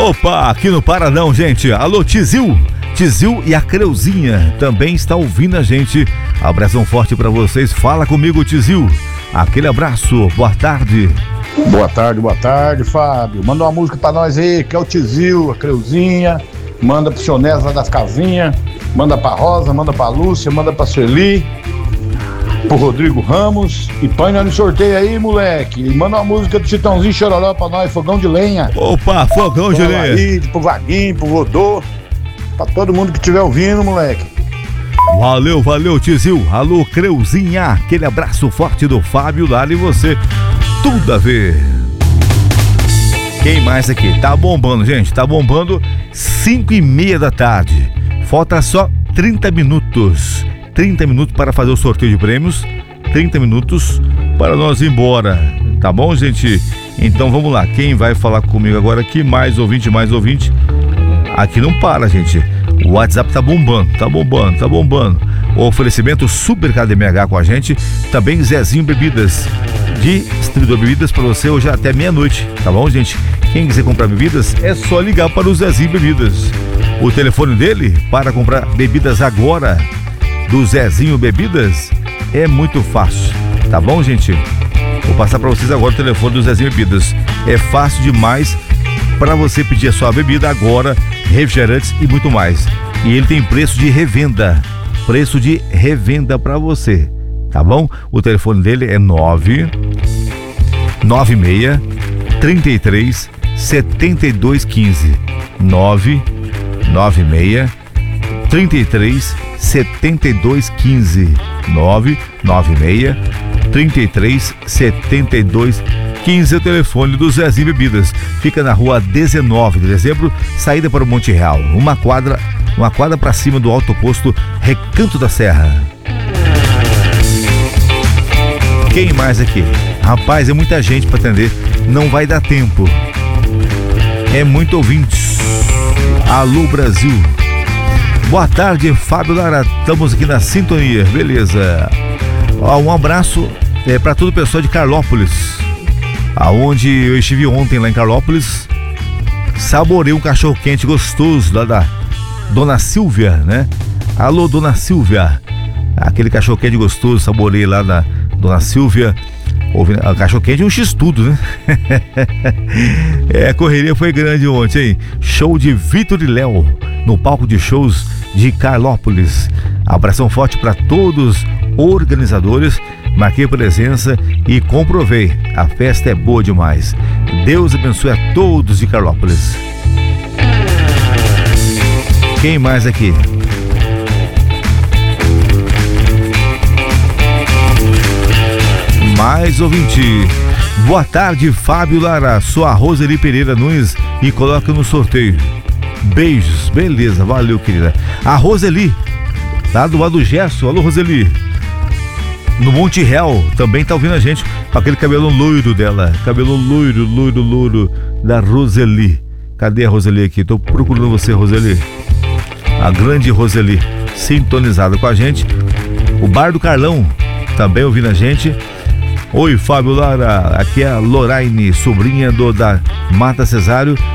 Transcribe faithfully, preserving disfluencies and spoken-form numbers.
Opa, aqui no Paranão, gente. Alô, Tizil. Tizil e a Creuzinha também está ouvindo a gente. Abração forte pra vocês. Fala comigo, Tizil. Aquele abraço. Boa tarde. Boa tarde, boa tarde, Fábio. Manda uma música pra nós aí, que é o Tizil, a Creuzinha. Manda pro seu Néstor das Casinhas. Manda pra Rosa, manda pra Lúcia, manda pra Sueli. Pro Rodrigo Ramos. E põe nós no sorteio aí, moleque. E manda uma música do Chitãozinho Chororó pra nós, Fogão de Lenha. Opa, Fogão de Lenha. Aí, pro Vaguinho, pro Rodô. Pra todo mundo que estiver ouvindo, moleque. Valeu, valeu, Tizil. Alô, Creuzinha. Aquele abraço forte do Fábio Lara e você. Tudo a ver. Quem mais aqui? Tá bombando, gente. Tá bombando. cinco e meia da tarde. Falta só trinta minutos. trinta minutos para fazer o sorteio de prêmios. trinta minutos para nós ir embora. Tá bom, gente? Então vamos lá. Quem vai falar comigo agora aqui? Mais ouvinte, mais ouvinte. Aqui não para, gente. O WhatsApp tá bombando, tá bombando, tá bombando. O oferecimento Super K D M H com a gente. Também Zezinho Bebidas. De distribuidor bebidas para você hoje até meia-noite. Tá bom, gente? Quem quiser comprar bebidas, é só ligar para o Zezinho Bebidas. O telefone dele para comprar bebidas agora do Zezinho Bebidas é muito fácil, tá bom, gente? Vou passar para vocês agora o telefone do Zezinho Bebidas. É fácil demais para você pedir a sua bebida agora, refrigerantes e muito mais. E ele tem preço de revenda, preço de revenda para você, tá bom? O telefone dele é nove nove seis, três três, sete dois um cinco nove nove seis, três três, sete dois um cinco nove nove seis, três três, sete dois um cinco é o telefone do Zezinho Bebidas. Fica na rua dezenove de dezembro, saída para o Monte Real, uma quadra, uma quadra para cima do alto posto Recanto da Serra. Quem mais aqui? Rapaz, é muita gente para atender, não vai dar tempo. É muito ouvintes. Alô, Brasil. Boa tarde, Fábio Lara. Estamos aqui na sintonia, beleza? Ó, um abraço é, para todo o pessoal de Carlópolis, aonde eu estive ontem lá em Carlópolis. Saborei um cachorro quente gostoso lá da Dona Silvia, né? Alô, Dona Silvia. Aquele cachorro quente gostoso, saborei lá da Dona Silvia. O cachorro quente é um x-tudo, né? É, a correria foi grande ontem, hein? Show de Vitor e Léo no palco de shows de Carlópolis. Abração forte para todos os organizadores. Marquei presença e comprovei. A festa é boa demais. Deus abençoe a todos de Carlópolis. Quem mais aqui? Mais ouvinte. Boa tarde, Fábio Lara. Sou a Roseli Pereira Nunes e coloca no sorteio. Beijos, beleza, valeu, querida. A Roseli, tá do lado do Gesso. Alô, Roseli. No Monte Real, também tá ouvindo a gente com aquele cabelo loiro dela. Cabelo loiro, loiro, loiro da Roseli. Cadê a Roseli aqui? Tô procurando você, Roseli. A grande Roseli, sintonizada com a gente. O Bar do Carlão, também ouvindo a gente. Oi, Fábio Lara, aqui é a Loraine, sobrinha do da Mata Cesário.